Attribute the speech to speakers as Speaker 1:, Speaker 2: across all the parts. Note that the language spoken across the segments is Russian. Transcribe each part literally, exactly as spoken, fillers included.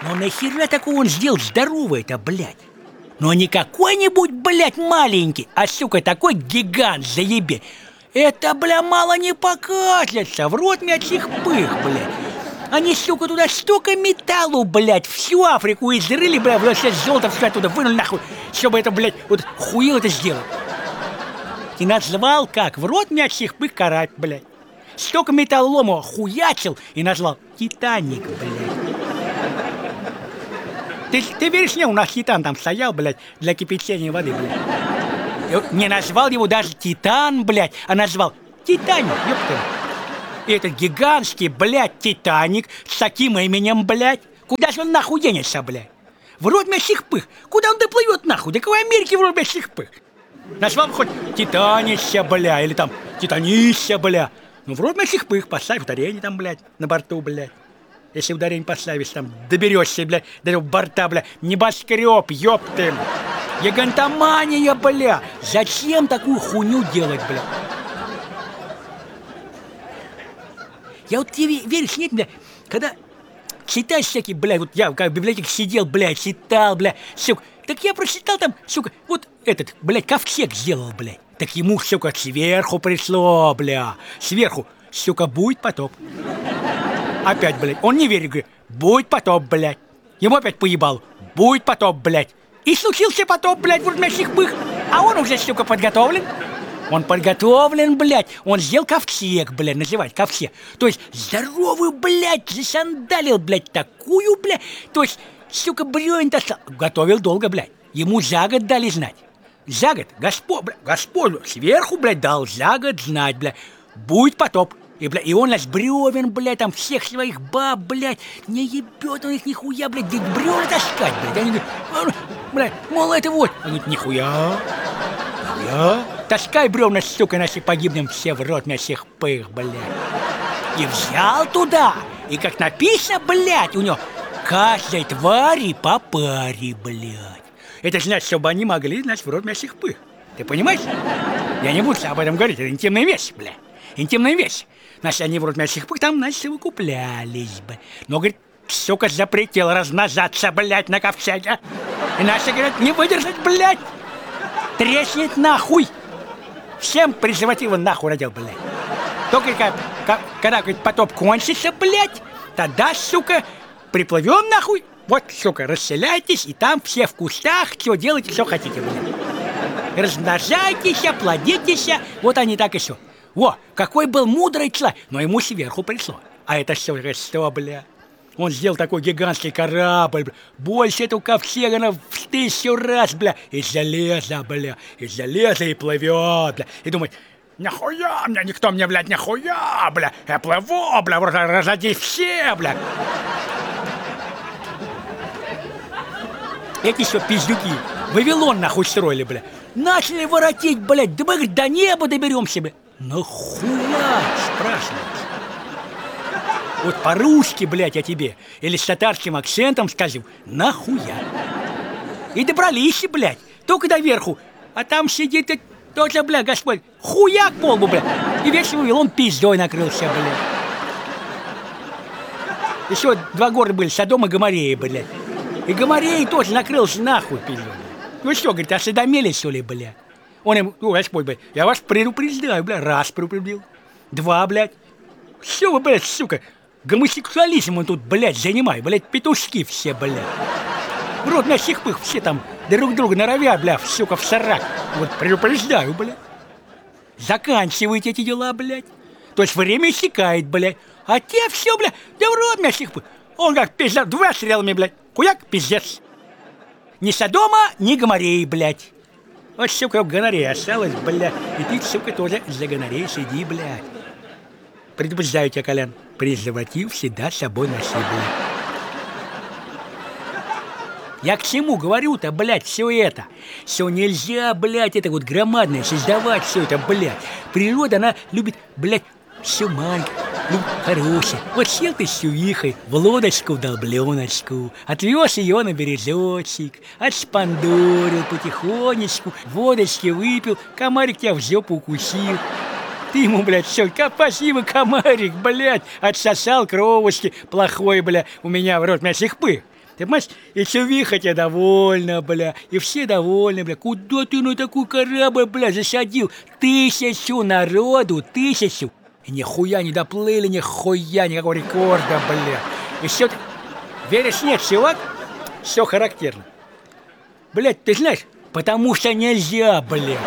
Speaker 1: Но нахера такого он сделал здоровый-то, блядь? Но не какой-нибудь, блядь, маленький, а, сука, такой гигант, заебе. Это, бля, мало не покажется. В рот мячих пых, блядь. Они, сука, туда столько металлу, блядь, всю Африку изрыли, бля, вот сейчас золото все оттуда вынули нахуй, чтобы это, блядь, вот хуил это сделать. И назвал как? В рот мячих пых карать, блядь. Столько металлолома хуячил и назвал Титаник, блядь. Ты, ты веришь мне, у нас Титан там стоял, блядь, для кипячения воды, блядь. Не назвал его даже Титан, блядь, а назвал Титаник, ёпта. И этот гигантский, блядь, Титаник с таким именем, блядь, куда же он нахуй денется, блядь? В рот мясих пых. Куда он доплывет нахуй? До какой Америки в рот мясих пых? Назвал хоть Титанище, бля, или там Титанище, бля. Ну, в рот мясих пых, поставь ударение там, блядь, на борту, блядь. Если ударение поставишь, там, доберешься, блядь, до этого борта, бля, небоскреб, ёпты. Гигантомания, бля. Зачем такую хуйню делать, бля? Я вот тебе веришь, нет, бля, когда читаешь всякие, бля, вот я как в библиотеке сидел, бля, читал, бля, сука, так я прочитал там, сука, вот этот, блядь, ковчег сделал, блядь. Так ему, сука, сверху пришло, бля, сверху, сука, будет потоп. Опять, блядь, он не верит, говорит, будет потоп, блядь. Ему опять поебал, будет потоп, блядь. И случился потоп, блядь, в урмящих пых. А он уже, сука, подготовлен. Он подготовлен, блядь. Он сделал ковчег, блядь, называть ковчег. То есть здоровую, блядь, засандалил, блядь, такую, блядь. То есть, сука, бревен достал. Готовил долго, блядь. Ему за год дали знать. За год, Господь, блядь, Господь сверху, блядь, дал за год знать, блядь. Будет потоп. И, бля, и он нас бревен, блядь, там всех своих баб, блядь, не ебет он их нихуя, блядь, где бревна таскать, блядь. Они говорят, блядь, мол, это вот. Он говорит, нихуя, нихуя. Таскай бревна, сука, наши погибнем все в рот мясих пых, блядь. И взял туда, и как написано, блядь, у него каждой твари по паре, блядь. Это значит, чтобы они могли, значит, в рот мясих пых. Ты понимаешь? Я не буду об этом говорить, это интимная вещь, блядь. Интимная вещь. Значит, они в рот мясих пых там, значит, выкуплялись бы. Но, говорит, сука, запретил размножаться, блядь, на ковчеге. Иначе, говорит, не выдержать, блядь. Треснет нахуй. Всем презервативы нахуй родил, блядь. Только как, как, когда, говорит, потоп кончится, блядь, тогда, сука, приплывем нахуй. Вот, сука, расселяйтесь, и там все в кустах, все делайте, что хотите, блядь. Размножайтесь, плодитесь, вот они так и все. Во, какой был мудрый человек, но ему сверху пришло. А это все, что, бля? Он сделал такой гигантский корабль, бля. Больше этого ковчега в тысячу раз, бля. Из железа, бля. Из железа и плывет, бля. И думает, нахуя мне, никто мне, блядь, нахуя, бля. Я плыву, бля, разодеть все, бля. Эти еще пиздюки Вавилон, нахуй, строили, бля. Начали воротить, блядь, да мы, говорит, до неба доберемся, бля. Нахуя, спрашивается? Вот по-русски, блядь, я тебе, или с татарским акцентом скажу, нахуя? И добрались, блядь, только до верху, а там сидит и тоже, блядь, Господь, хуяк полбу, блядь, и весь Вавилон пиздой накрылся, блядь. Еще два города были, Содом и Гоморрея, блядь. И Гоморрея тоже накрылся нахуй, пиздой. Ну что, говорит, осведомили, что ли, блядь? Он им, ну, Господь, блядь, я вас предупреждаю, блядь, раз предупредил, два, блядь. Все вы, блядь, сука, гомосексуализмом тут, блядь, занимай, блядь, петушки все, блядь. В рот мясих пых все там друг друга норовят, блядь, сука, в сарак. Вот предупреждаю, блядь. Заканчивайте эти дела, блядь. То есть время иссякает, блядь. А те все, блядь, да в рот мясих пых. Он как пиздец, два стрелами, блядь. Хуяк, пиздец. Ни Содома, ни Гоморреи, блядь. Вот, сука, гонорея осталась, блядь. И ты, сука, тоже за гонореей сиди, блядь. Предупреждаю тебя, Колян, презерватив всегда с собой носи, блядь. Я к чему говорю-то, блядь, все это? Все нельзя, блядь, это вот громадное, создавать все это, блядь. Природа, она любит, блядь, все маленькое, любит хорошее. Вот сел ты с чуихой в лодочку, в долбленочку, отвез ее на березочек, отшпандорил потихонечку, водочки выпил, комарик тебя в жопу укусил. Ты ему, блядь, все, спасибо, комарик, блядь, отсосал кровушки, плохой, блядь, у меня в рот мясих пых. Ты понимаешь, и Чувиха тебе довольна, бля, и все довольны, бля. Куда ты на такой корабль, бля, засадил? Тысячу народу, тысячу. И нихуя не доплыли, нихуя, никакого рекорда, бля. И все, веришь, нет, чувак? Все характерно. Блядь, ты знаешь, потому что нельзя, бля.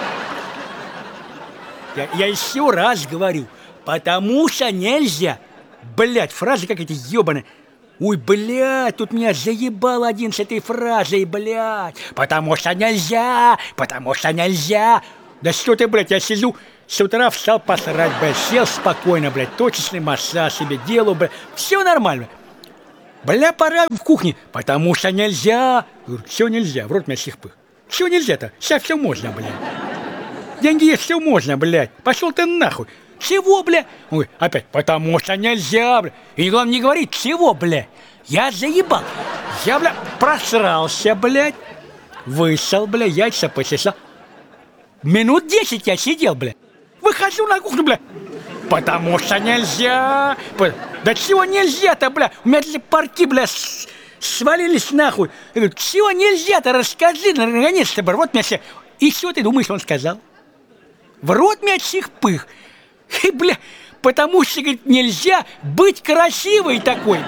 Speaker 1: Я, я еще раз говорю, потому что нельзя. Блядь, фразы как эти ебаные. Ой, блядь, тут меня заебал один с этой фразой, блядь. Потому что нельзя, потому что нельзя. Да что ты, блядь, я сижу, с утра встал посрать, блядь, сел спокойно, блядь, точечный массаж себе делаю, блядь, все нормально. Бля, пора в кухне, потому что нельзя. Говорю, все нельзя, в рот меня сихпых. Все нельзя-то, сейчас все можно, блядь. Деньги есть, все можно, блядь. Пошел ты нахуй. Чего, бля? Ой, опять, потому что нельзя, бля. И главное не говорить, чего, бля. Я заебал. Я, бля, просрался, блядь. Вышел, бля, яйца почесал. Минут десять я сидел, бля. Выхожу на кухню, бля. Потому что нельзя. Да чего нельзя-то, бля? У меня эти парки, бля, свалились нахуй. Я говорю, чего нельзя-то? Расскажи, наконец-то, бля. Вот меня все. И что ты думаешь, он сказал? В рот меня чих-пых. И, бля, потому что, говорит, нельзя быть красивой такой.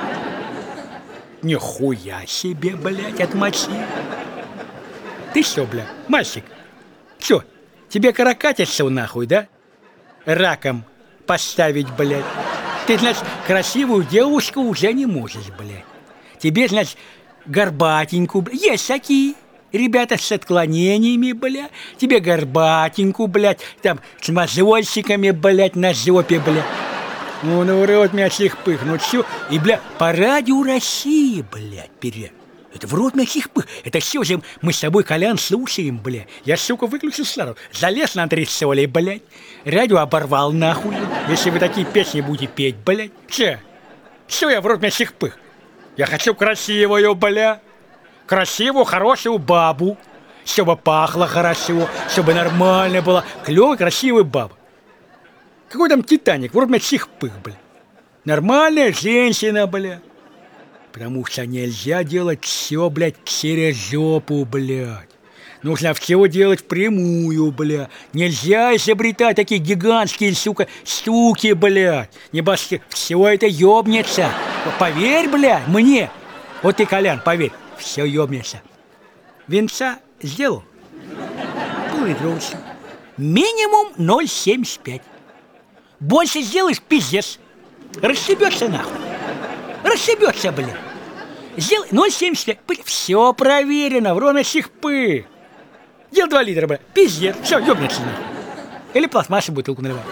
Speaker 1: Нихуя себе, блядь, отмочи. Ты что, бля, мальчик? Что, тебе каракатиться нахуй, да? Раком поставить, блядь. Ты, значит, красивую девушку уже не можешь, блядь. Тебе, значит, горбатенькую, блядь. Есть такие ребята с отклонениями, бля. Тебе горбатенькую, блядь, там, с мозольщиками, блядь, на жопе, бля. Ну, ну, рот меня чих-пых, ну чё? И, бля, по радио России, блядь, перед. Это в рот меня чих-пых. Это все же мы с тобой, Колян, слушаем, бля. Я, сука, выключил сразу. Залез на антресоли, блядь. Радио оборвал, нахуй. Если вы такие песни будете петь, блядь. Че? Что я в рот меня чих-пых? Я хочу красивую, бля. Красивую, хорошую бабу, чтобы пахло хорошо, чтобы нормально было. Клевая, красивая баба. Какой там Титаник? Вроде меня чих-пых, бля. Нормальная женщина, бля. Потому что нельзя делать все, блядь, через жопу, блядь. Нужно все делать впрямую, бля. Нельзя изобретать такие гигантские, сука, штуки, блядь. Небо все это ёбнется. Поверь, бля, мне. Вот ты, Колян, поверь. Все ёбнется. Венца сделал. Поллитровочку. Минимум ноль семьдесят пять. Больше сделаешь, пиздец. Расшибется нахуй. Расшибется, бля. Сделай ноль семьдесят пять. Все проверено, в ровно чих-пых. Делай два литра, бля. Пиздец. Все, ёбнется нахуй. Или пластмассовую бутылку наливай.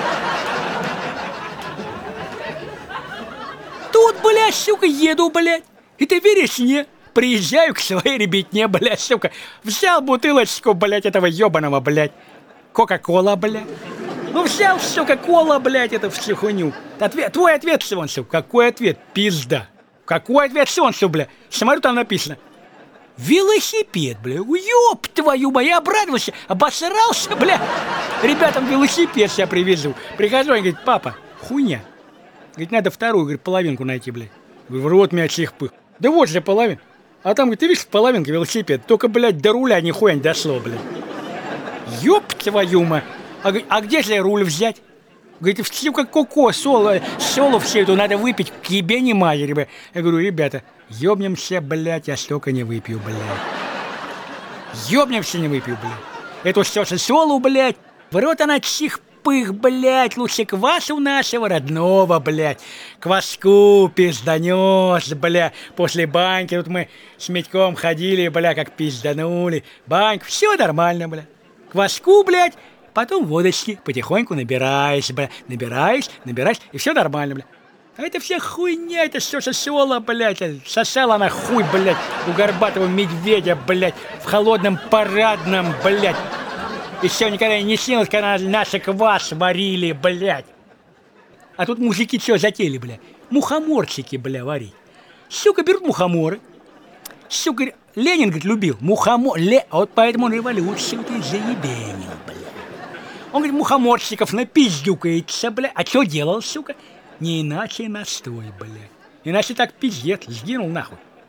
Speaker 1: Тут, блядь, сука, еду, блядь. И ты веришь мне? Приезжаю к своей ребятне, блядь, сука. Взял бутылочку, блядь, этого ёбаного, блядь. Кока-кола, блядь. Ну взял, сука, кола, блядь, это всю хуйню. Ответ, твой ответ, Солнцев. Какой ответ? Пизда. Какой ответ, Солнцев, блядь? Смотрю, там написано. Велосипед, бля. Ёб твою мою, я обрадовался, обосрался, бля. Ребятам велосипед я привезу. Прихожу, они говорят, папа, хуйня. Говорит, надо вторую, говорит, половинку найти, блядь. Говорю, в рот меня чих-пых. Да вот же половин. А там, говорит, ты видишь, половинка велосипед. Только, блядь, до руля нихуя не дошло, блядь. Ёб твою мать. А, а где же руль взять? Говорит, все как коко, соло, соло все эту надо выпить, к ебе не матери, бля. Я говорю, ребята, ёбнемся, блядь, я столько не выпью, блядь. Ёбнемся, не выпью, блядь. Эту все солу, блядь, в рот она чих-пых, блядь, лучше квасу нашего родного, блядь. Кваску пизданёс, бля. После баньки тут мы с Митьком ходили, бля, как пизданули. Банька, все нормально, бля. Кваску, блядь. Потом водочки, потихоньку набираешь, бля, набираешь, набираешь, и все нормально, бля. А это вся хуйня, это все сосала, блядь, сосала она хуй, блядь, у горбатого медведя, блядь, в холодном парадном, блядь. Еще никогда не снилось, когда наши квас варили, блядь. А тут мужики что затели, блядь? Мухоморчики, бля, варить. Сука, берут мухоморы. Сука, Ленин, говорит, любил мухомор. Ле... Вот поэтому он революцию ты заебенил, бля. Он, говорит, мухоморщиков напиздюкается, бля. А что делал, сука? Не иначе настой, бля. Иначе так пиздец, сгинул нахуй.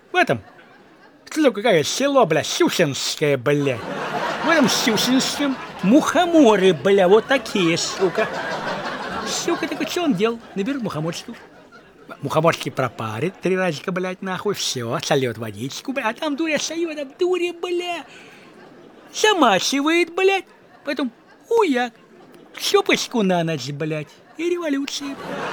Speaker 1: В этом, что какое село, бля, Сюсинское, блядь. В этом Сюсинском мухоморы, бля, вот такие, сука. Сука, так что он делал? Наберет мухоморчиков. Мухоморчики пропарит три разика, блядь, нахуй, все, сольет водичку, бля, а там дуря сойет, там дуря, бля, замачивает, блядь, потом уяк, стопочку на ночь, блядь, и революция.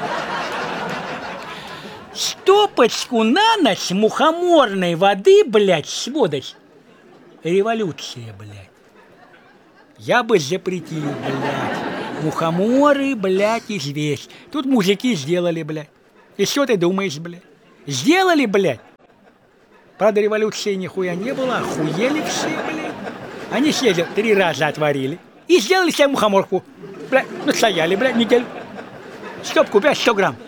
Speaker 1: Стопочку на ночь мухоморной воды, блядь, сводочь, революция, блядь. Я бы запретил, блядь, мухоморы, блядь, известь. Тут мужики сделали, блядь. И что ты думаешь, блядь? Сделали, блядь? Правда, революции нихуя не было, охуели все, блядь. Они сели, три раза отварили и сделали себе мухоморку. Блядь, настояли, блядь, неделю. Стопку, блядь, сто грамм.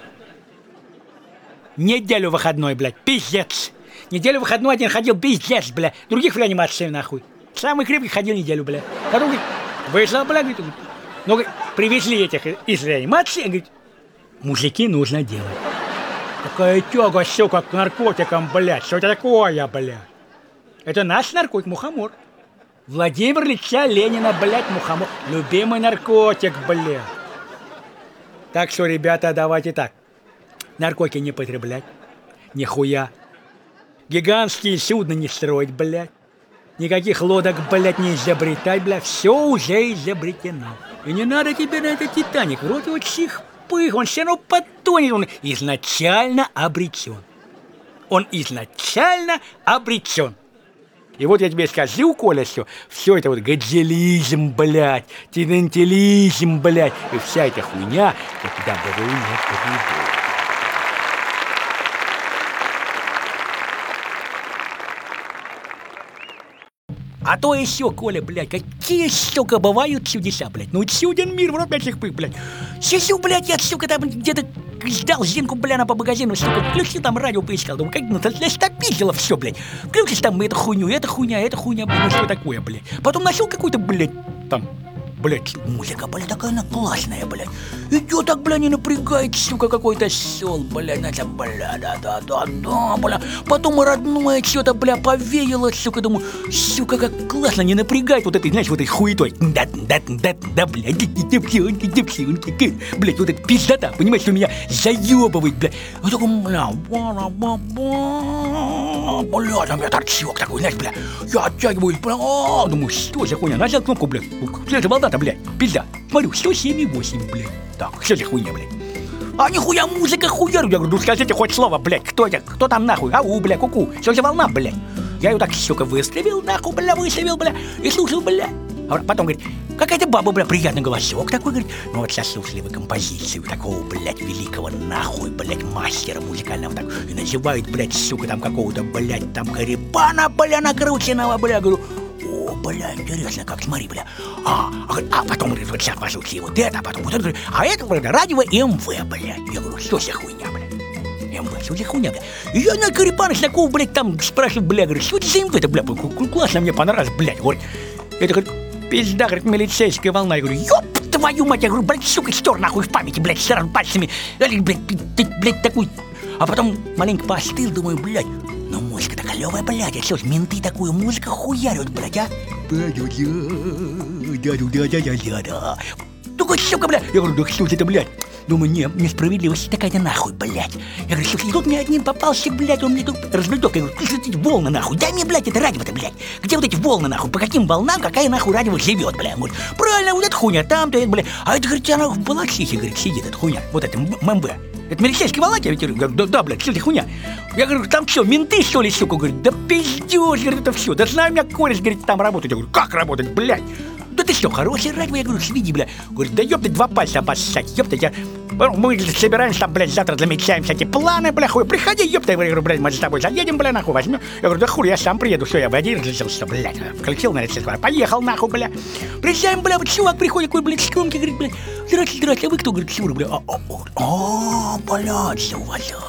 Speaker 1: Неделю выходной, блядь, пиздец. Неделю выходной один ходил, пиздец, блядь. Других в реанимации, нахуй. Самый крепкий ходил неделю, блядь. Потом, говорит, выжил, блядь, говорит, ну, говорит, привезли этих из реанимации, говорит, мужики нужно делать. Какая тяга, сука, к наркотикам, блядь. Что это такое, блядь? Это наш наркотик, мухомор. Владимир Ильича Ленина, блядь, мухомор. Любимый наркотик, блядь. Так что, ребята, давайте так. Наркотики не потреблять. Нихуя. Гигантские судна не строить, блядь. Никаких лодок, блядь, не изобретать, блядь. Все уже изобретено. И не надо тебе на этот Титаник. Вроде его чих. Он все равно потонет, он изначально обречен. Он изначально обречен. И вот я тебе скажу, Коля, что все это вот гаджелизм, блядь, тендентилизм, блядь, и вся эта хуйня, я туда говорю, не подойду. А то еще, Коля, блядь, какие, сука, бывают чудеса, блядь. Ну, чуден мир, в рот этих пых, блядь. Сижу, блядь, я, сука, там где-то ждал Зинку, бля, по магазину, сука, включил там радио, поискал. Думаю, как, ну, стопизило все, блядь. Включишь там эту хуйню, эта хуйня, эта хуйня, блядь, ну, что такое, блядь. Потом нашел какую-то, блядь, там, блядь, музыка, блядь, такая она классная, блядь. Идет так, блядь, не напрягает, сука, какой-то сел, блядь, на там, бля, да-да-да-да, бля. Потом родное что-то, бля, повеяло, сука, думаю, сука, как классно, не напрягает вот этой, знаешь, вот этой хуетой. Да-да-да-да, блядь, девчонки, девчонки, блядь, вот эта пиздота, понимаешь, что меня заебывает, блядь. Вот такой, бля, бля, там я торчок такой, знаешь, бля, я оттягиваюсь, бля, думаю, что за хуйня, нажал кнопку, блядь, что за волна-то, блядь, пизда, смотрю, сто семь и восемь, блядь. Так, что за хуйня, блядь? А нихуя музыка хуярю. Я говорю, ну скажите хоть слово, блядь, кто это? Кто там нахуй? Ау, бля, ку-ку. Что за волна, блядь? Я ее так, сука, выставил, нахуй, бля, выставил, бля, и слушал, бля. А потом говорит, какая-то баба, бля, приятный голосок такой, говорит. Ну вот сейчас слушали вы композицию такого, блядь, великого, нахуй, блядь, мастера музыкального, так, и называют, блядь, сука, там какого-то, блядь, там Карибана, бля, накрученного, бля, говорю. О, бля, интересно, как, смотри, бля. А, а потом, говорит, вот сейчас послушайте вот это, а потом вот это, говорит, а это, бля, радио МВ, бля. Я говорю, что за хуйня, бля? МВ, что за хуйня, бля? И я на Карипана такого, блядь, там спрашиваю, бля, говорю, что это за МВ-то, бля, классно, мне понравилось, блядь, говорит. Это, говорит, пизда, говорит, милицейская волна. Я говорю, ёб твою мать, я говорю, блядь, сука, стер нахуй в памяти, блядь, сразу пальцами, блядь, ты, блядь, такой. А потом маленько поостыл, думаю, блядь, ну музыка-то клёвая, блядь, а что, менты такую музыку хуярят, блядь, а? Да-да-да-да-да-да-да. Такой, сука, блядь. Я говорю, да что это, блядь? Думаю, не, несправедливость такая нахуй, блядь. Я говорю, слушай, тут мне одним попался, блядь, он мне тут развлечет. Я говорю, слушай, эти волны нахуй, дай мне, блядь, это радио-то, блядь. Где вот эти волны нахуй, по каким волнам, какая нахуй радио живет, блядь. Он говорит, правильно, вот эта хуйня там-то, блядь. А это, говорит, она в Балашихе, говорит, сидит, эта хуйня, вот это ММБ. Это милицейский волна, я говорю, да, да, блядь, что за хуйня? Я говорю, там что, менты, что ли, сука? Говорит, да пиздёж, говорит, это все. Да знаю, у меня кореш, говорит, там работает. Я говорю, как работать, блядь? Да ты что, хорошее радио? Я говорю, сведи, блядь. Говорит, да ёпта, два пальца обоссать, ёпта, я... Мы собираемся там, блядь, завтра замечаем всякие планы, бля, хуй, приходи, ёпта. Я говорю, блядь, мы с тобой заедем, бля, нахуй, возьмем. Я говорю, да хуй, я сам приеду, все, я в один разрешился, блядь. Включил на рецепт, поехал, нахуй, бля. Приезжаем, бля, вот чувак приходит, какой, блядь, скромки, говорит, блядь, здрасте, здрасте, а вы кто, говорит, Сюр, бля. А, блядь, все уважал, бля.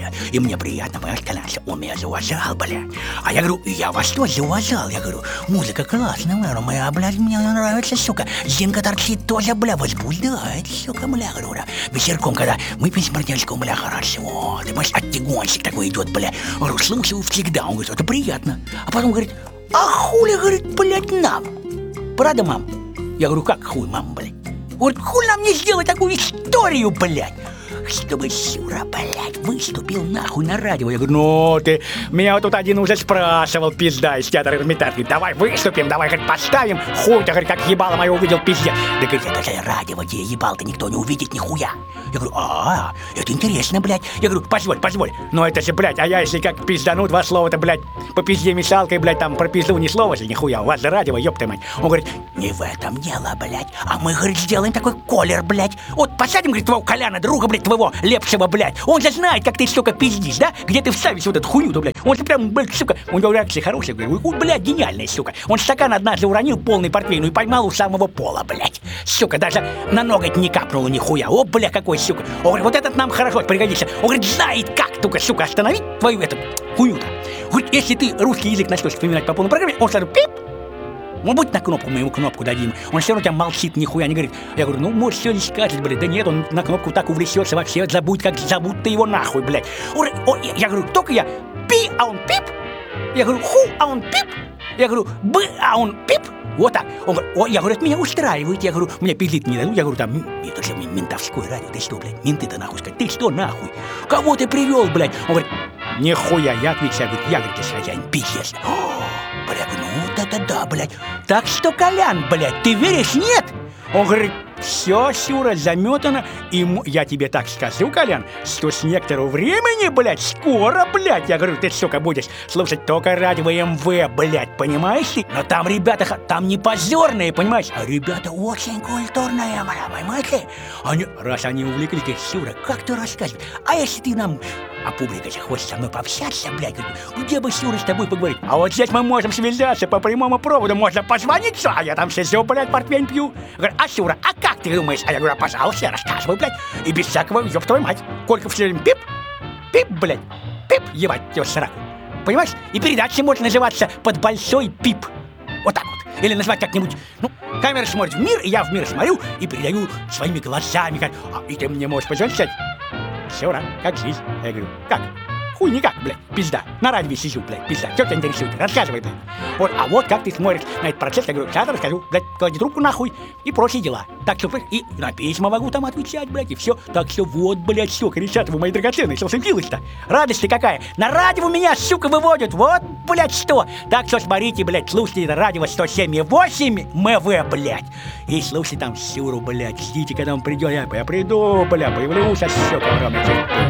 Speaker 1: бля. И мне приятно, понимаешь, Колян, он меня зауважал, бля. А я говорю, я вас тоже зауважал. Я говорю, музыка классная, бля, моя, блядь, мне нравится, сука. Зинка торчит тоже, бля, возбуждает, сука, бля, говорю, бля. Вечерком, когда мы пьем с партнерским, бля, хорошо. Ты понимаешь, оттягончик такой идет, бля. Говорю, слушаю всегда. Он говорит, это приятно. А потом говорит, а хули, говорит, блядь, нам? Правда, мам? Я говорю, как хуй, мам, блядь? Вот хуй нам не сделать такую историю, блядь, чтобы Сюра, блядь, выступил нахуй на радио. Я говорю, ну ты, меня вот тут один уже спрашивал, пизда, из театра Эрмитаж. Давай выступим, давай, говорит, поставим. Хуй-то, говорит, как ебало мое увидел, пиздец. Да, говорит, это же радио, где ебал-то никто не увидит нихуя. Я говорю, а, это интересно, блядь. Я говорю, позволь, позволь. Но это же, блядь, а я если как пиздану два слова-то, блядь, по пизде мешалкой, блядь, там про пизду ни слова же, нихуя. У вас же радио, ёпта мать. Он говорит, не в этом дело, блядь. А мы, говорит, сделаем такой колер, блядь. Вот посадим, говорит, твоего Коляна, друга, блядь, твоего Лепшего, блядь. Он же знает, как ты, сука, пиздишь, да? Где ты вставишь вот эту хуйню-то, блядь. Он же прям, блядь, сука, у него реакция хорошая, говорю, блядь, гениальная, сука. Он стакан однажды уронил полный портвейну и поймал у самого пола, блядь. Сука, даже на ноготь не капнуло нихуя. О, бля, какой, сука. Он говорит, вот этот нам хорошо пригодится. Он говорит, знает как, только, сука, остановить твою эту хуйню-то. Говорит, если ты русский язык начнешь вспоминать по полной программе, он сразу пип. Ну, будь на кнопку, мы ему кнопку дадим. Он все равно у тебя молчит, нихуя не говорит. Я говорю, ну, может, все не скажет, блядь. Да нет, он на кнопку так увлечется, вообще забудь, как забудь ты его нахуй, блядь. Он, он, я говорю, только я пи, а он пип. Я говорю, ху, а он пип. Я говорю, б, а он пип. Вот так. Он говорит, о, я говорю, это меня устраивает. Я говорю, мне пиздит не дадут. Я говорю, там, это же ментовское радио. Ты что, блядь, менты-то нахуй сказать? Ты что, нахуй? Кого ты привел, блядь? Он говорит, нихуя, я отвечаю, говорит, я, говорит, хозяин, пиздец. Бля, ну вот это да, блядь. Так что, Колян, блядь, ты веришь, нет? Он говорит, все, Сюра, заметано. И я тебе так скажу, Колян, что с некоторого времени, блядь, скоро, блядь, я говорю, ты, сука, будешь слушать только радио эм вэ, блядь, понимаешь ты? Но там ребята, там не позорные, понимаешь? А ребята очень культурные, бля, понимаешь ли? Они, раз они увлеклись, говорят, Сюра, как ты рассказываешь? А если ты нам... А публика же хочет со мной пообщаться, блядь, где бы Сюра с тобой поговорить? А вот здесь мы можем связаться по прямому проводу, можно позвонить, а я там сижу, блядь, портвейн пью. Говорю, а Сюра, а как ты думаешь? А я говорю, а пожалуйста, рассказывай, блядь, и без всякого, ёб твою мать. Колька все время пип, пип, блядь, пип, ебать, тебя сраку. Понимаешь? И передача может называться «Под большой пип». Вот так вот. Или назвать как-нибудь, ну, камера смотрит в мир, и я в мир смотрю, и передаю своими глазами, как, а, и ты мне можешь позвонить, сказать, Сюра, как жизнь? Я говорю, как? Хуй никак, блядь, пизда. На радио сижу, блядь, пизда. Что тебя интересует? Рассказывай, блядь. Вот, а вот как ты смотришь на этот процесс, я говорю, сейчас расскажу, блядь, клади трубку нахуй и прочие дела. Так что, и на письма могу там отвечать, блядь, и все. Так что вот, блядь, все, кричат вы мои драгоценные, что случилось-то? Радость-то какая? На радио меня, сука, выводят, вот, блядь, что? Так что смотрите, блядь, слушайте это радио сто семь и восемь эм вэ, блядь. И слушайте там Сюру, блядь, ждите, когда он придет, я, я приду, блядь, появлюсь, а все, огромное.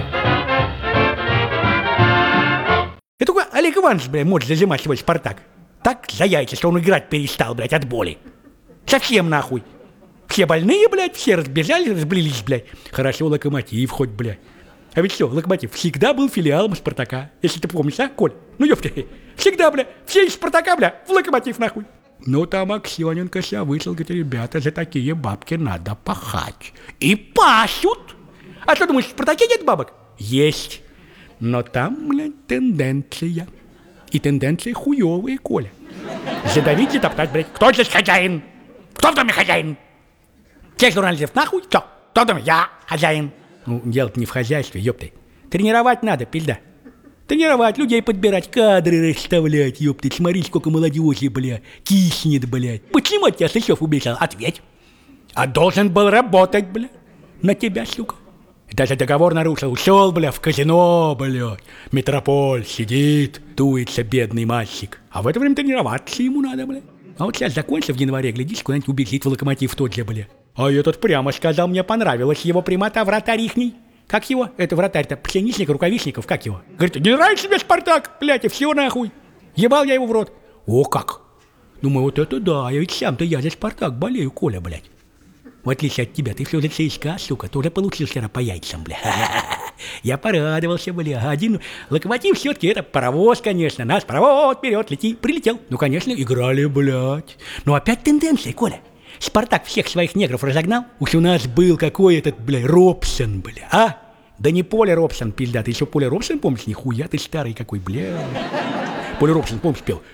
Speaker 1: И только Олег Иванович, блядь, может зажимать свой «Спартак». Так за яйца, что он играть перестал, блядь, от боли. Совсем нахуй. Все больные, блядь, все разбежались, разбрелись, блядь. Хорошо, Локомотив хоть, блядь. А ведь что, Локомотив всегда был филиалом «Спартака». Если ты помнишь, а, Коль? Ну, ёпта, всегда, блядь, все из «Спартака», блядь, в «Локомотив», нахуй. Ну, там Аксененко себя вышел, говорит, ребята, за такие бабки надо пахать. И пашут. А что, думаешь, в «Спартаке» нет бабок? Есть. Но там, блядь, тенденция. И тенденции хуёвые, Коля. Задавить и топтать, блядь. Кто здесь хозяин? Кто в доме хозяин? Все журналистов нахуй? Кто? Кто в доме? Я хозяин. Ну, дело-то не в хозяйстве, ёпты. Тренировать надо, пизда. Тренировать, людей подбирать, кадры расставлять, ёпты. Смотри, сколько молодежи, блядь, киснет, блядь. Почему тебя Сычев убежал? Ответь. А должен был работать, блядь. На тебя, сука. Даже договор нарушил, ушел, бля, в казино, бля. Метрополь сидит, дуется бедный мальчик. А в это время тренироваться ему надо, бля. А вот сейчас закончится в январе, глядишь, куда-нибудь убежит в «Локомотив» тот же, бля. А этот прямо сказал, мне понравилась его прямота, вратарь ихний. Как его? Это вратарь-то, Пшеничник, Рукавишников, как его? Говорит, не нравится тебе «Спартак», блядь, и все нахуй. Ебал я его в рот. О, как? Думаю, вот это да, я ведь сам-то я за «Спартак» болею, Коля, блядь. В отличие от тебя, ты все за ЦСКА, сука, тоже получил вчера по яйцам, бля. Я порадовался, бля. Один «Локомотив» все-таки это паровоз, конечно. Наш паровоз, вперед, лети, прилетел. Ну, конечно, играли, блядь. Но опять тенденция, Коля. «Спартак» всех своих негров разогнал. Уж у нас был какой этот, бля, Робсон, бля, а? Да не Поля Робсон, пизда, ты еще Поля Робсон помнишь? Нихуя ты старый какой, бля. Поля Робсон, помнишь, пел?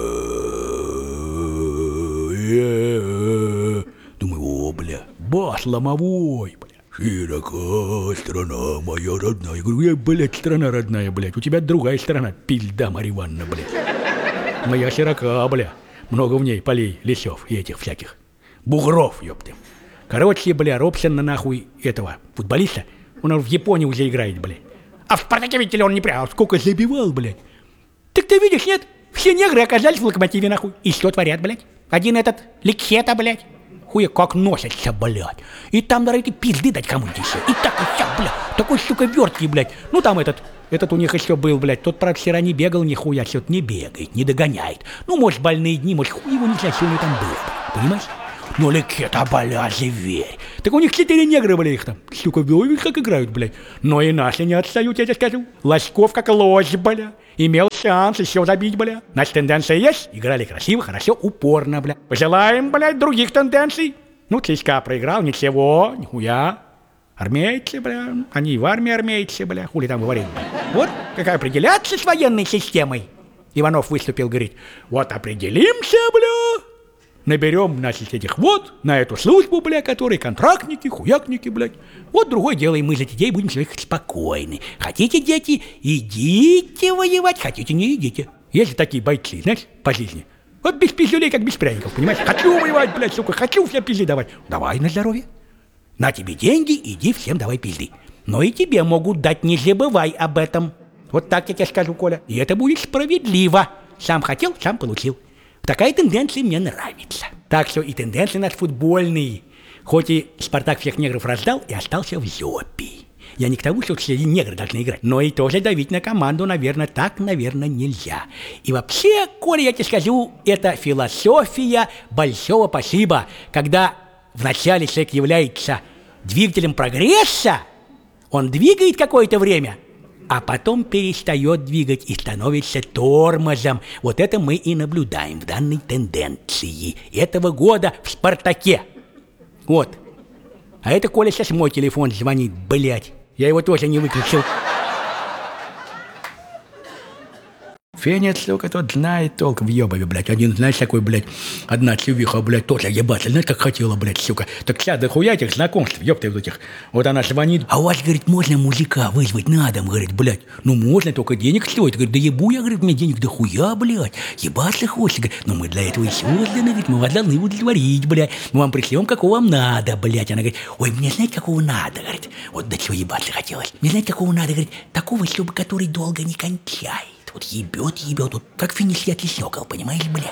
Speaker 1: Думаю, о, бля, бас ломовой, бля. Широка страна моя родная. Я говорю, я, блядь, страна родная, блядь. У тебя другая страна, пизда, Марья Ивановна, блядь. Моя широка, бля. Много в ней полей, лесов и этих всяких. Бугров, ёпты. Короче, бля, Робсон на нахуй этого футболиста. Он в Японии уже играет, блядь. А в Спартаке, видите ли, он не прям, сколько забивал, блядь. Так ты видишь, нет? Все негры оказались в Локомотиве, нахуй. И что творят, блядь? Один этот Ликхета, блядь. Хуя как носятся, блядь. И там, наверное, эти пизды дать кому-нибудь еще. И так и вся, блядь. Такой, сука, верткий, блядь. Ну, там этот, этот у них еще был, блядь. Тот, правда, вчера не бегал, нихуя, что-то не бегает, не догоняет. Ну, может, больные дни, может, хуй его не знаю, что у него там было, понимаешь? Ну, Ликхета, бля, зверь. Так у них четыре негра, блядь, их там. Сука, ой, как играют, блядь. Но и наши не отстают, я тебе скажу. Лоськов как лось, бля. Имел шанс еще забить, бля. Значит, тенденция есть. Играли красиво, хорошо, упорно, бля. Пожелаем, блядь, других тенденций. Ну, ЦСКА проиграл, ничего, нихуя. Армейцы, бля. Они и в армии армейцы, бля. Хули там говорить, бля. Вот как определяться с военной системой. Иванов выступил, говорит, вот определимся, бля. Наберем, значит, этих вот, на эту службу, бля, которые контрактники, хуякники, блядь. Вот другое дело, и мы за детей будем человек спокойны. Хотите, дети, идите воевать, хотите, не идите. Есть такие бойцы, знаешь, по жизни. Вот без пиздюлей, как без пряников, понимаешь? Хочу воевать, блядь, сука, хочу всем пизды давать. Давай на здоровье. На тебе деньги, иди всем давай пизды. Но и тебе могут дать, не забывай об этом. Вот так я тебе скажу, Коля. И это будет справедливо. Сам хотел, сам получил. Такая тенденция мне нравится. Так что и тенденции наши футбольные. Хоть и Спартак всех негров раздал и остался в жопе. Я не к тому, что все негры должны играть, но и тоже давить на команду, наверное, так, наверное, нельзя. И вообще, Коля, я тебе скажу, это философия большого спасибо. Когда вначале человек является двигателем прогресса, он двигает какое-то время, а потом перестает двигать и становится тормозом. Вот это мы и наблюдаем в данной тенденции этого года в «Спартаке». Вот. А это Коля сейчас мой телефон звонит, блядь. Я его тоже не выключил. Фенец, сука, тот знает толк в ёбове, блядь. Один, знаешь, такой, блядь, одна чувиха, блядь, тоже ебаться. Знаешь, как хотела, блядь, сука. Так вся дохуя этих знакомств, ёпты, вот этих. Вот она звонит. А у вас, говорит, можно мужика вызвать на дом, говорит, блядь. Ну, можно, только денег стоит. Говорит, да ебу я, говорит, мне денег дохуя, блядь. Ебаться хочется, говорит. Но мы для этого и созданы, говорит, мы вас должны удовлетворить, блядь. Мы вам пришлем, какого вам надо, блядь. Она говорит, ой, мне знаете, какого надо, говорит. Вот до чего ебаться хотелось. Мне знаете, какого надо, говорит, такого, чтобы который долго не кончает. Вот ебет, ебет, вот как финишетский сокол, понимаешь, блядь?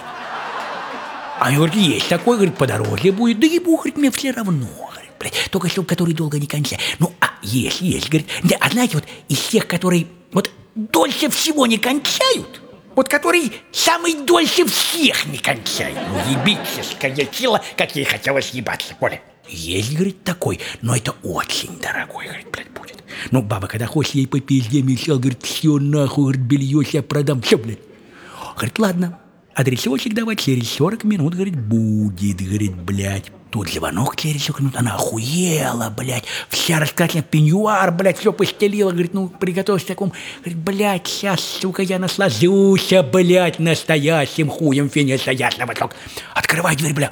Speaker 1: А я говорю, есть такой, говорит, подорожье будет, да ебу, говорит, мне все равно, говорит, блядь, только чтобы который долго не кончает. Ну, а есть, есть, говорит, да, а знаете, вот из тех, которые вот дольше всего не кончают, вот которые самый дольше всех не кончают. Ну, ебическое тело, как ей хотелось ебаться, Коля. Есть, говорит, такой, но это очень дорогой, говорит, блядь, будет. Ну, баба, когда хочешь ей по пизде мешал, говорит, все нахуй, говорит, белье я продам, все, блядь. Говорит, ладно, адресочек давай, через сорок минут, говорит, будет, говорит, блядь. Тут звонок через сорок минут, она охуела, блядь, вся раскрашена, пеньюар, блядь, все постелила, говорит, ну, приготовься к такому. Говорит, блядь, сейчас, сука, я наслажусь, блядь, настоящим хуем финиша ясного сок. Открывай дверь, блядь.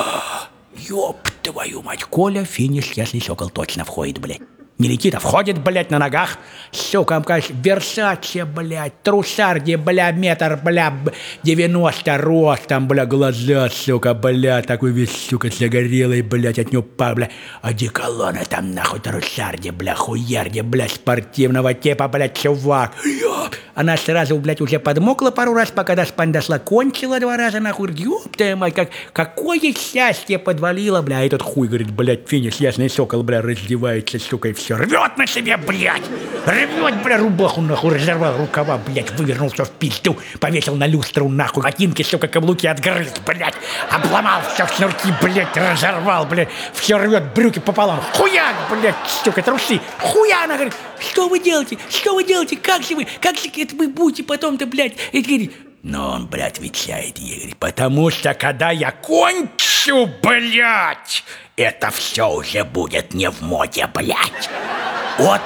Speaker 1: Ёб твою мать, Коля, финиш, ясный сокол точно входит, блядь. Не летит, а входит, блядь, на ногах. Сука, конечно, Версаче, блядь, трусарди, бля, метр, бля, девяносто ростом, бля, глаза, сука, бля, такой весь, сука, загорелый, блядь, от него пар, бля, одеколона там, нахуй, трусарди, бля, хуярди, бля, спортивного типа, блядь, чувак. Ёб. Она сразу, блядь, уже подмокла пару раз, пока до спань дошла, кончила два раза, нахуй, ёб твою мать, как, какое счастье подвалило, бля, этот хуй, говорит, блядь, финиш, ясный сокол, бля, раздевается, сука, и все. Рвет на себе, блядь! Рвет, бля, рубаху, нахуй, разорвал рукава, блядь, вывернул все в пизду, повесил на люстру, нахуй, ботинки, сука, каблуки отгрыз, блядь, обломал все шнурки, блядь, разорвал, блядь, все рвет, брюки пополам, хуяк, блядь, сука, трусы, хуя, она говорит, что вы делаете, что вы делаете, как же вы, как же это вы будете потом-то, блядь, и говорит, но он, блядь, отвечает ей, говорит, потому что, когда я кончу, блядь, это все уже будет не в моде, блядь. Вот,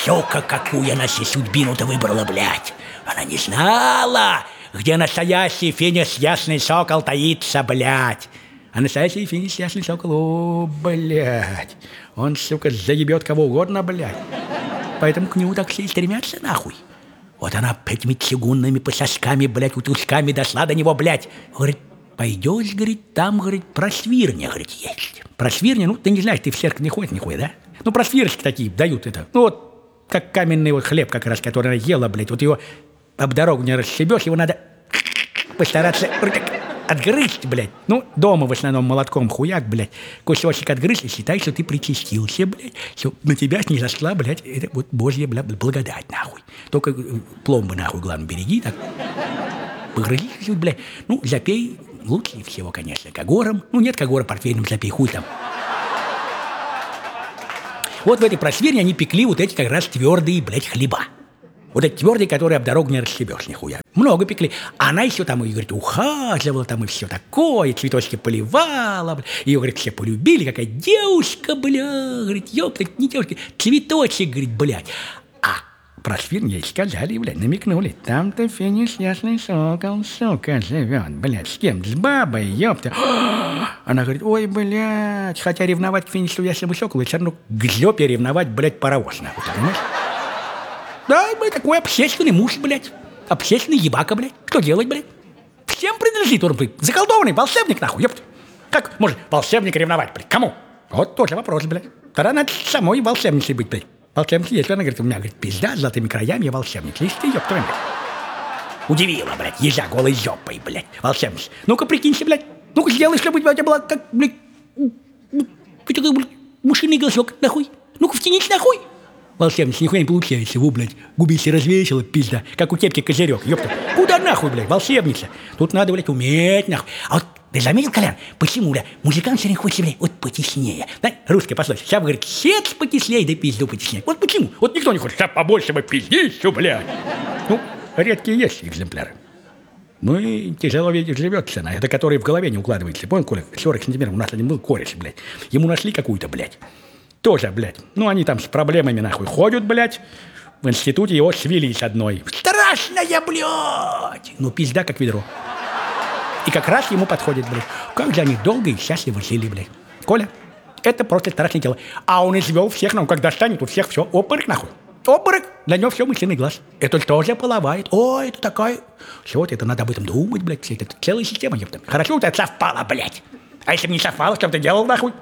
Speaker 1: сука, какую она себе судьбину-то выбрала, блядь. Она не знала, где настоящий Финис Ясный Сокол таится, блядь. А настоящий Финис Ясный Сокол, о, блядь, он, сука, заебет кого угодно, блядь. Поэтому к нему так все и стремятся, нахуй. Вот она этими чугунными пососками, блядь, утусками дошла до него, блядь. Говорит, пойдешь, говорит, там, говорит, просвирня, говорит, есть. Просвирня, ну, ты не знаешь, ты в церковь не ходишь, нихуя, да? Ну, просвирочки такие дают это. Ну, вот, как каменный вот хлеб как раз, который она ела, блядь. Вот его об дорогу не расшибешь, его надо постараться отгрызть, блядь. Ну, дома в основном молотком хуяк, блядь. Кусочек отгрызть и считай, что ты причастился, блядь. Что на тебя снизошла, блядь, это вот божья, блядь, благодать, нахуй. Только пломбы, нахуй, главное, береги, так. Погрызи чуть-чуть, блядь. Ну, запей лучше всего, конечно, когором. Ну, нет когора портвейным, запей, хуй там. Вот в этой просверне они пекли вот эти как раз твердые, блядь, хлеба. Вот эти твердые, которые об дорогу не расшибешь, нихуя. Много пекли. А она еще там, и, говорит, ухаживала там и все такое, цветочки поливала, бля. Ее, говорит, все полюбили, какая девушка, бля. Говорит, ёпта, не девушка, цветочек, говорит, блядь. А про свирь ей сказали, блядь, намекнули. Там-то Финис Ясный Сокол, сука, живет, блядь, с кем? С бабой, ёпта. Она говорит, ой, блядь, хотя ревновать к Финису Ясному Соколу, все равно к жопе ревновать, блядь, паровоз, нахуй, ты понимаешь? Да, блядь, такой общественный муж, блядь. Общественный ебака, блядь. Что делать, блядь? Всем принадлежит он, блядь. Заколдованный волшебник, нахуй, ёпта. Как может волшебник ревновать, блядь? Кому? Вот тоже вопрос, блядь. Тогда надо самой волшебницей быть, блядь. Волшебница, если она говорит, у меня, говорит, пизда с золотыми краями, я волшебница. Если ты, ёпта, блядь. Удивила, блядь, езжа голой жопой, блядь, волшебница. Ну-ка, прикинься, блядь. Ну-ка, сделай, чтобы у тебя была, как, блядь, мушиный голосок, нахуй. Ну-ка, втянись, нахуй. Волшебница, нихуя не получается, во, блядь, губище развесила, пизда, как у кепки козырек, ёпта. Куда нахуй, блядь, волшебница? Тут надо, блядь, уметь, нахуй. А вот ты заметил, Колян, почему, блядь, музыкант все время хочет, блядь, вот потеснее? Да? Русская пословица. Сейчас, говорит, сец потеснее, да пизду потеснее. Вот почему? Вот никто не хочет, сейчас побольше бы пиздищу, блядь. Ну, редкие есть экземпляры. Ну и тяжело ведь живется, на это, который в голове не укладывается. Понял, Коля, сорок сантиметров, у нас один был кореш, блядь. Ему нашли какую-то, блядь. Тоже, блядь. Ну, они там с проблемами, нахуй, ходят, блядь. В институте его свели с одной. Страшная, блядь! Ну, пизда, как ведро. И как раз ему подходит, блядь. Как же они долго и счастливо жили, блядь. Коля, это просто страшное дело. А он извел всех, ну, когда станет, у всех все, обморок, нахуй. Обморок, для него все мысленный глаз. Это тоже половает. Ой, это такая... Все, вот это надо об этом думать, блядь. Все, это целая система, ёпта. Хорошо у тебя совпало, блядь. А если бы не совпало, что бы ты делал, нахуй?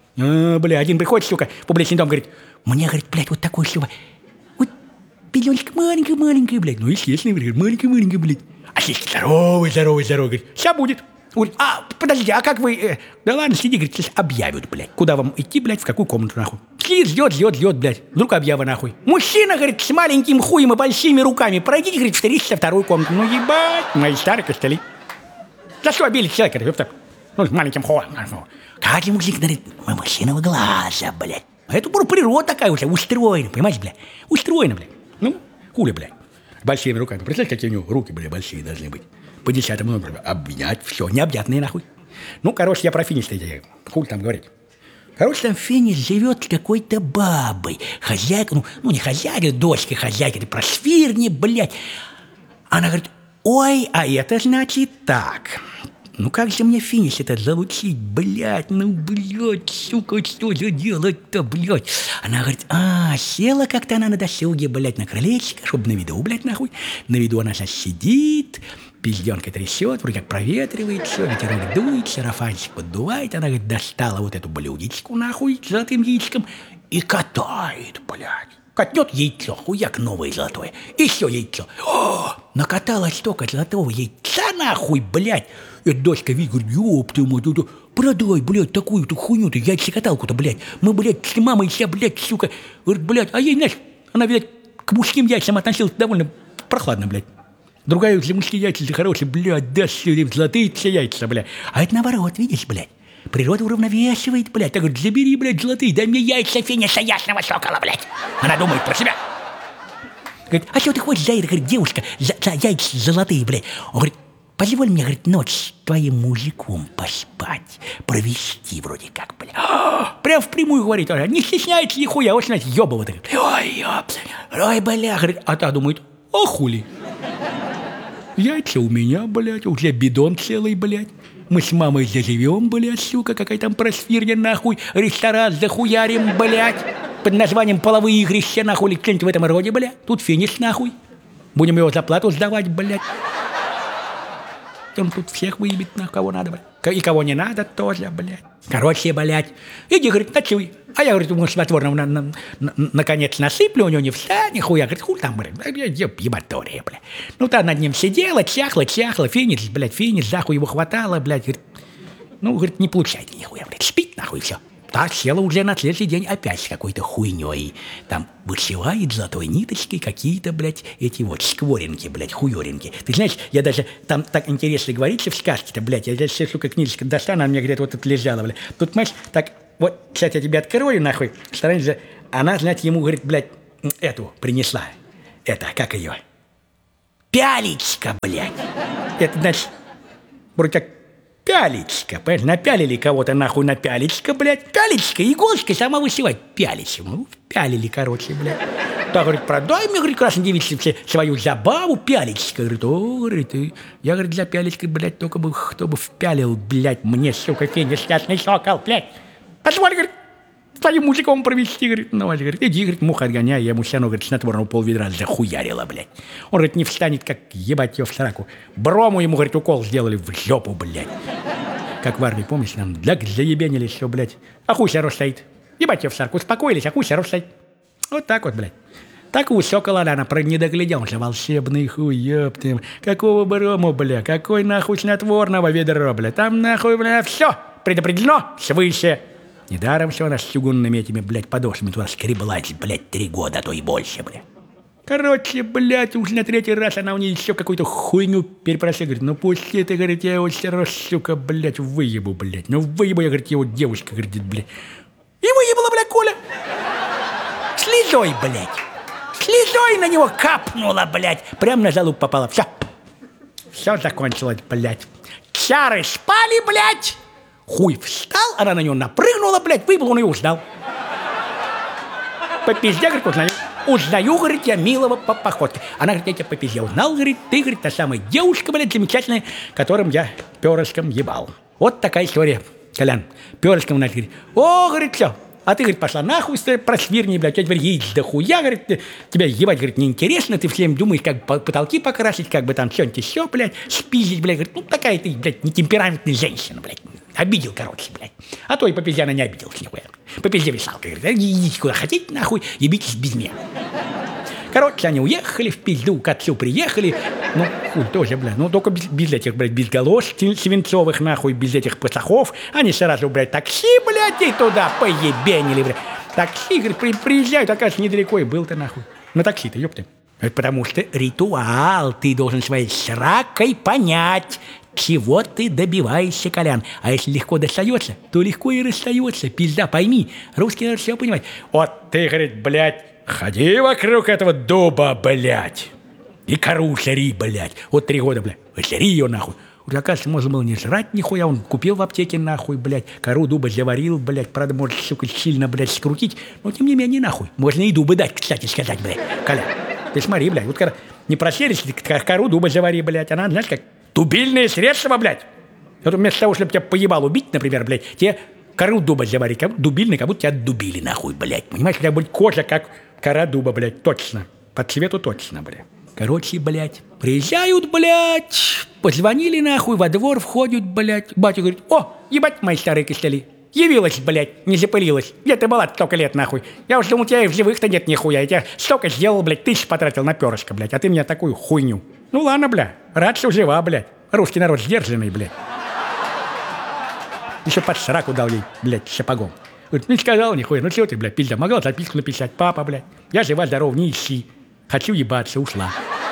Speaker 1: А, бля, один приходит, сука, в публичный дом, говорит, мне, говорит, блядь, вот такой, сука, вот пеленочка маленькая-маленькая, блядь. Ну, естественно, говорит, маленькая-маленькая, блядь. А здесь здоровый, здоровый, здоровый, говорит, сейчас будет. Говорит, а, подождите, а как вы... Э, да ладно, сиди, говорит, сейчас объявят, блядь. Куда вам идти, блядь, в какую комнату, нахуй. Сидит, ждет, ждет, ждет, блядь. Вдруг объява, нахуй. Мужчина, говорит, с маленьким хуем и большими руками. Пройдите, говорит, встретитесь во вторую комнату. Ну, ебать, мои старые костыли. За что обили человека, ёпта? Ну, с маленьким хуем, нахуй. Каждый мужик, говорит, мужчиного глаза, блядь. А это природа такая уже, устроена, понимаете, блядь? Устроена, блядь. Ну, хули, блядь. Большими руками. Представляешь, какие у него руки, блядь, большие должны быть. По десятому номеру. Обнять, все, необъятные, нахуй. Ну, короче, я про Финис-то эти, хули там говорить. Короче, там Финис живет с какой-то бабой. Хозяйка, ну, ну не хозяйка, дочка хозяйка, это про свирни, блядь. Она говорит, ой, а это значит так... Ну как же мне Финис это залучить, блядь, ну, блядь, сука, что же делать-то, блядь? Она говорит, а, села как-то она на досуге, блядь, на крылечко, чтобы на виду, блядь, нахуй. На виду она сейчас сидит, пизденка трясет, вроде как проветривает все, ветерок дует, сарафанчик поддувает. Она, говорит, достала вот эту блюдечку, нахуй, с золотым яичком и катает, блядь. Катнет яйцо, хуяк новое золотое, еще яйцо. О, накатала столько золотого яйца, нахуй, блядь. Эта дочка видит, говорит, ёб ты мать, это, продай, блядь, такую-то хуйню-то, яйцекаталку-то, блядь. Мы, блядь, с мамой вся, блядь, сука. Говорит, блядь, а ей, знаешь, она, блядь, к мужским яйцам относилась довольно прохладно, блядь. Другая для мужские яйца, для хорошие, блядь, да, золотые все яйца, блядь. А это наоборот, видишь, блядь. Природа уравновешивает, блядь. Так говорит, забери, блядь, золотые, дай мне яйца Финиса Ясного Сокола, блядь. Она думает про себя. Говорит, а что ты хочешь за это, говорит, девушка, за, за яйца золотые, блядь? Он говорит, позволь мне, говорит, ночь с твоим мужиком поспать, провести вроде как, бля. Прям впрямую говорит, не стесняется нихуя, вот, знаете, ёбова такая. Ой, ёпта, ой, бля, говорит, а та думает, а хули? Яйца у меня, блядь, у тебя бидон целый, блядь. Мы с мамой заживем, блядь, сука, какая там просфирня, нахуй, ресторан захуярим, блядь, под названием половые игрища, нахуй, или что-нибудь в этом роде, блядь. Тут финиш, нахуй. Будем его зарплату сдавать, блядь. Он тут всех выебет, на кого надо, блядь. И кого не надо тоже, блядь. Короче, блядь. Иди, говорит, ночуй. А я, говорит, ему снотворного на, на, на, наконец насыплю, у него не встань, нихуя. Говорит, хуй там, блядь, ебатория, блядь. Ну, та над ним сидела, чахла, чахла, финиш, блядь, финиш, захуй его хватало, блядь. Говорит, ну, говорит, не получается нихуя, блядь, спит, нахуй, все. Та села уже на следующий день опять с какой-то хуйней. Там вышивает золотой ниточкой какие-то, блядь, эти вот скворинки, блядь, хуёринки. Ты знаешь, я даже, там так интересно говорится в сказке-то, блядь, я даже, сука, книжечка достану, она мне где-то вот тут лежала, блядь. Тут, понимаешь, так, вот, сейчас я тебе открою, нахуй, стараюсь, она, знаете, ему, говорит, блядь, эту принесла. Это, как ее? Пялечка, блядь. Это, значит, вроде как пялечка, понимаешь, напялили кого-то нахуй на пялечка, блядь, пялечка, иголочка сама высевать, пялечка, ну, пялили, короче, блядь. Так, говорит, продай мне, говорит, красной девице свою забаву, пялечка, говорит, о, говорит, и я, говорит, для пялечки, блядь, только бы, кто бы впялил, блядь, мне, сука, феня, счастный сокол, блядь, позволь, говорит, твоим мужиком провести, говорит, ну, говорит, иди, говорит, мух отгоняй, я ему все равно, говорит, снотворного полведра захуярила, блядь. Он, говорит, не встанет, как ебать ее в сраку. Брому ему, говорит, укол сделали в жопу, блядь. Как в армии, помнишь, нам так заебенили все, блядь. А хуй все стоит. Ебать ее в сраку, успокоились, а хуй все стоит. Вот так вот, блядь. Так у сокола она, про не доглядел, он же волшебный хуй, ёпты. Какого брому, бля, какой нахуй снотворного ведра, бля. Там нахуй, бля, все предопределено свыше. Недаром все она с чугунными этими, блядь, подошвами туда скреблась, блядь, три года, а то и больше, блядь. Короче, блядь, уж на третий раз она у нее еще какую-то хуйню перепросила. Говорит, ну пусти ты, говорит, я его все равно, сука, блядь, выебу, блядь. Ну выебу я, говорит, его девушка, говорит, блядь. И выебала, блядь, Коля. Слезой, блядь. Слезой на него капнула, блядь. Прям на залуп попала. Все. Все закончилось, блядь. Чары спали, блядь. Хуй встал, она на него напрыгнула, блядь, выебал, он ее узнал. По пизде, говорит, узнаю. Узнаю, говорит, я милого по походке. Она говорит, я тебя по пизде узнал, говорит, ты, говорит, та самая девушка, блядь, замечательная, которым я перышком ебал. Вот такая история, Колян. Перышком, она говорит, о, говорит, все. А ты, говорит, пошла нахуй, просвирни, блядь, у тебя, говорит, яиц да хуя, говорит, тебя ебать, говорит, неинтересно, ты всем думаешь, как потолки покрасить, как бы там что-нибудь еще, блядь, спиздить, блядь, говорит, ну такая ты, блядь, нетемпераментная женщина, блядь. Обидел, короче, блядь. А то и по пизде она не обиделась нихуя. По пизде висалка, говорит, идите куда хотите, нахуй, ебитесь без меня. Короче, они уехали в пизду, к отцу приехали. Ну, хуй тоже, блядь, ну только без, без этих, блядь, без галош свинцовых, нахуй, без этих пасахов. Они сразу, блядь, такси, блядь, и туда поебенили, блядь. Такси, говорит, при, приезжают, оказывается, недалеко и был-то, нахуй. На такси-то, ёпты. Это потому что ритуал, ты должен своей сракой понять, чего ты добиваешься, Колян. А если легко достается, то легко и расстается. Пизда, пойми, русский народ все понимает. Вот ты, говорит, блядь, ходи вокруг этого дуба, блядь, и кору жри, блядь. Вот три года, блядь, жри ее, нахуй. Уже, оказывается, можно было не жрать нихуя, он купил в аптеке, нахуй, блядь, кору дуба заварил, блядь, правда, может, сука, сильно, блядь, скрутить, но, тем не менее, нахуй. Можно и дубы дать, кстати сказать, блядь, Коля. Ты смотри, блядь, вот когда не просерись, кору дуба завари, блядь, она, знаешь, как дубильные средства, блядь. Вот вместо того, чтобы тебя поебал убить, например, блядь, тебе кору дуба завари, как дубильный, как будто тебя дубили, нахуй, блядь. Понимаешь, у тебя будет кожа, как кора дуба, блядь, точно. По цвету точно, блядь. Короче, блядь, приезжают, блядь, позвонили, нахуй, во двор входят, блядь. Батя говорит, о, ебать, мои старые костыли. Явилась, блядь, не запылилась. Где ты была столько лет, нахуй? Я уж думал, у тебя и в живых-то нет нихуя. Я тебя столько сделал, блядь, тысяч потратил на перышко, блядь, а ты мне такую хуйню. Ну ладно, бля, рад, что жива, блядь. Русский народ сдержанный, блядь. Еще под сраку дал ей, блядь, сапогом. Говорит, не сказал нихуя, ну чего ты, блядь, пизда, могла записку написать, папа, блядь. Я жива, здорова, не ищи. Хочу ебаться, ушла.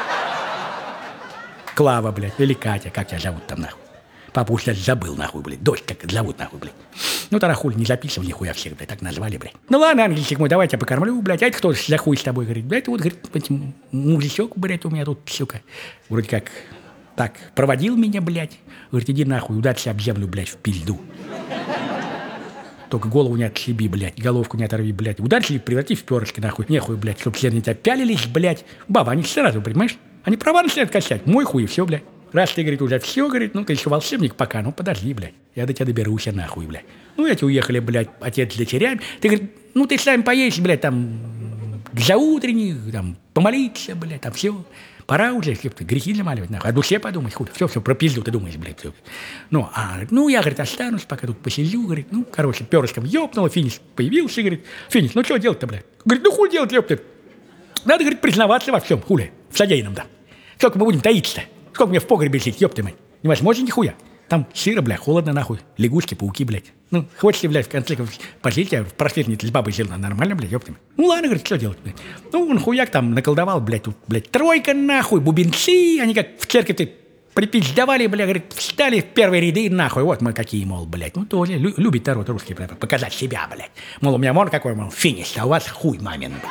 Speaker 1: Клава, блядь, или Катя, как тебя зовут там, нахуй. Папа уж даже забыл, нахуй, блядь. Дочь как зовут, нахуй, блядь. Ну, тогда хуй не записывал нихуя всех, блядь, так назвали, блядь. Ну, ладно, ангельчик мой, давай я тебя покормлю, блядь. А это кто за хуй с тобой, говорит? Да это вот, говорит, мужичок, блядь, у меня тут, сука, вроде как Так, проводил меня, блядь. Говорит, иди нахуй, ударься об землю, блядь, в пизду. Только голову не отшиби, блядь, головку не оторви, блядь. Ударься и преврати в перышки, нахуй. Нехуй, блядь, чтоб все на тебя пялились, блядь. Баба, они сразу, понимаешь? Они права начинают качать. Мой хуй, и все, блядь. Раз ты, говорит, уже все, говорит, ну ты еще волшебник пока, ну подожди, блядь. Я до тебя доберусь, нахуй, блядь. Ну эти уехали, блядь, отец с дочерями. Ты, говорит, ну ты сам поедешь, блядь, там, за утренних, там, помолиться, блядь, там все. Пора уже, ты грехи замаливать, нахуй. О душе подумать, хуй. Все, все, про пизду ты думаешь, блядь. Все. Ну, а, ну, я, говорит, останусь, пока тут посижу, говорит. Ну, короче, перышком ёбнуло, финиш появился, говорит. Финиш, ну, что делать-то, блядь? Говорит, ну, хуй делать, ёпта. Надо, говорит, признаваться во всем, хули, в содеянном, да. Сколько мы будем таиться-то? Сколько мне в погребе жить, ёпта мать? Невозможно нихуя. Там сыро, бля, холодно, нахуй. Лягушки, пауки, блядь. Ну, хочешь, блядь, в конце концов, пожить, а в просветнице с бабой жил, нормально, блядь, ёпта мать. Ну, ладно, говорит, что делать, блядь? Ну, он хуяк там наколдовал, блядь, тут, блядь, тройка, нахуй, бубенцы, они как в церковь-то припиздавали, бля, говорит, встали в первые ряды, нахуй, вот мы какие, мол, блядь. Ну, тоже лю- любит народ русский, блядь, показать себя, блядь. Мол, у меня мор какой, мол, финиш, а у вас хуй мамин, блядь.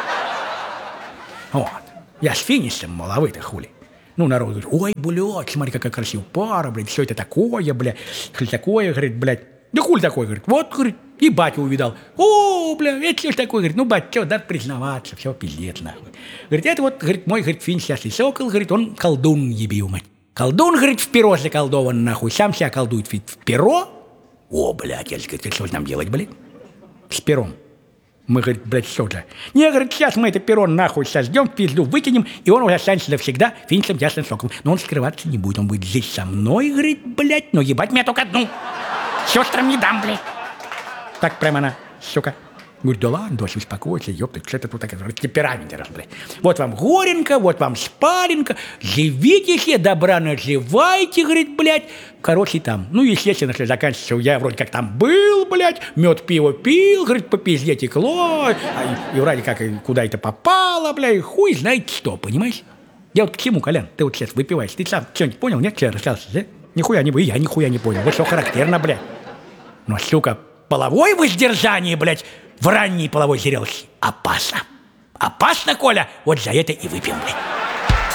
Speaker 1: Вот. Я с финишем, мол, а вы-то хули. Ну, народ говорит, ой, блядь, смотри, какая красивая пара, блядь, все это такое, блядь, что такое, говорит, блядь. Да хули такое, говорит, вот, говорит, и батю увидал. О, блядь, это что ж такое, говорит, ну, бать, что, надо признаваться, все, пиздец, нахуй. Говорит, это вот, говорит, мой, говорит, финиш, сейчас и сокол, говорит, он колдун, ебил, мать. Колдун, говорит, в перо заколдован, нахуй, сам себя колдует в перо. О, блядь, я говорит, что же нам делать, блядь, с пером? Мы, говорит, блядь, что же? Не, говорит, сейчас мы это перо нахуй сождем, в пизду выкинем, и он уже останется навсегда финишем ясным соком. Но он скрываться не будет, он будет здесь со мной, говорит, блядь, но ебать меня только одну. Сестрам не дам, блядь. Так прямо она, сука. Говорит, да ладно, дочь, успокойся, ёпта, что это тут такая, темперамент раз, блядь. Вот вам горенка, вот вам спаленка, живите себе, добра наживайте, говорит, блядь. Короче, там, ну, естественно, что заканчивается, я вроде как там был, блядь, мед, пиво пил, говорит, по пизде текло, а, и, и вроде как куда это попало, блядь, хуй знает что, понимаешь? Я вот к чему, Колян, ты вот сейчас выпиваешь, ты сам что-нибудь понял, нет, что я рассказался, да? Нихуя не, и я нихуя не понял, вот что характерно, блядь. Ну, сука, половое воздержание, блядь, в ранней половой зрелости опасно. Опасно, Коля, вот за это и выпьем, блядь.